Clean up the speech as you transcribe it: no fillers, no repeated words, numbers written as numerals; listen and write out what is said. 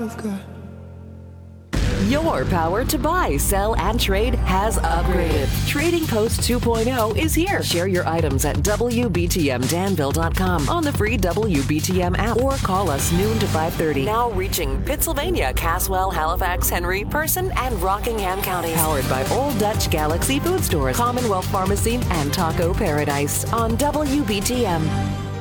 I've got. Your power to buy, sell, and trade has upgraded. Trading Post 2.0 is here. Share your items at WBTMDanville.com on the free WBTM app or call us noon to 5:30. Now reaching Pittsylvania, Caswell, Halifax, Henry, Person, and Rockingham counties. Powered by Old Dutch Galaxy Food Stores, Commonwealth Pharmacy, and Taco Paradise on WBTM.